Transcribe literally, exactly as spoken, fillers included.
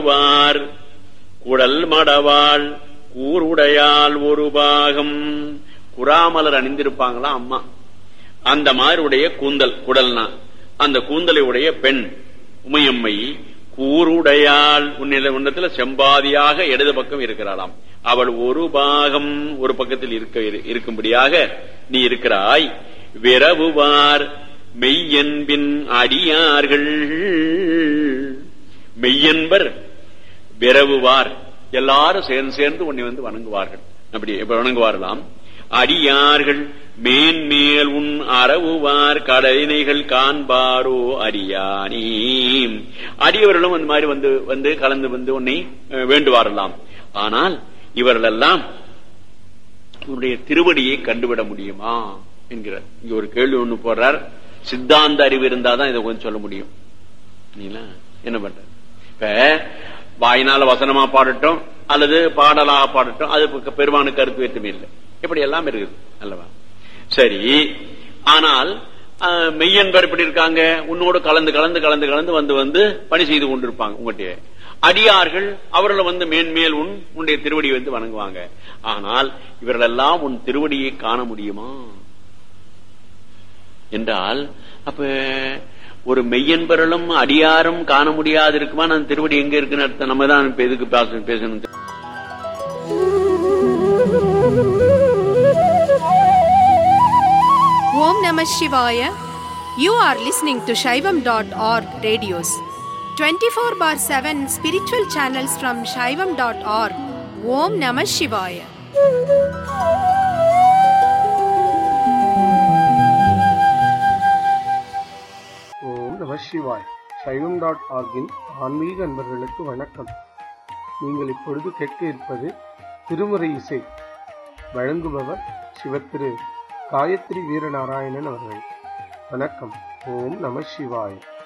வார் குடல் மடவாள் கூருடையால் ஒரு பாகம். குறாமலர் அணிந்திருப்பாங்களா அம்மா, அந்த மாதிரி உடைய கூந்தல், குடல்னா அந்த கூந்தலை உடைய பெண் உமையம்மை கூருடையாள் உன்னில உன்னத்துல செம்பாதியாக இடது பக்கம் இருக்கிறாளாம். அவள் ஒரு பாகம் ஒரு பக்கத்தில் இருக்க இருக்கும்படியாக நீ இருக்கிறாய். விரவுவார் மெய்யன்பின் அடியார்கள். மெய்யன்பர் விரவுவார் எல்லாரும் சேர்ந்து சேர்ந்து உன்னை வந்து வணங்குவார்கள். அப்படி எப்ப வணங்குவார்களாம். அடியார்கள் மேன்மேல் உன் அறவுவார் கடலினைகள் காண்பாரோ அடியானி. அடியவர்களும் அந்த மாதிரி வந்து வந்து கலந்து வந்து உன்னை வேண்டுவாரலாம். ஆனால் இவர்கள் எல்லாம் உன்னுடைய திருவடியை கண்டுவிட முடியுமா என்கிறார். இங்க ஒரு கேள்வி ஒண்ணு போடுறார். சித்தாந்த அறிவு இருந்தாதான் இதை கொஞ்சம் சொல்ல முடியும். என்ன பண்ற? இப்ப வாயினால வசனமா பாடட்டும் அல்லது பாடலாக பாடட்டும், அது பெருமான கருத்து வேற்றுமை இல்லை. இப்படி எல்லாம் இருக்குது அல்லவா? சரி, ஆனால் மெய்யன்பர் இப்படி இருக்காங்க, உன்னோடு கலந்து கலந்து கலந்து கலந்து வந்து வந்து பணி செய்து கொண்டிருப்பாங்க உங்கள்கிட்ட. அடியார்கள் அவர்களை வந்து மேன்மேல் உன் உன்னுடைய திருவடியை வந்து வணங்குவாங்க. ஆனால் இவர்கள் எல்லாம் உன் திருவடியை காண முடியுமா என்றால், அப்ப ஒரு மெய்யன்பர்களும் அடியாரும் காண முடியாது இருக்குமா? நான் திருவடி எங்க இருக்குன்னு அர்த்தம். நம்ம தான் எதுக்கு பேசணும்? Om Namah Shivaya. You are listening to Shaivam dot org radios. twenty-four bar seven spiritual channels from Shaivam dot org. Om Namah Shivaya. ஓம் நம சிவாய். சைவம் டாட் ஆர்கின் ஆன்மீக அன்பர்களுக்கு வணக்கம். நீங்கள் இப்பொழுது கேட்க இருப்பது திருமுறை இசை. வழங்குபவர் சிவத்திரு காயத்ரி வீரநாராயணன் அவர்கள். வணக்கம். ஓம் நம சிவாய்.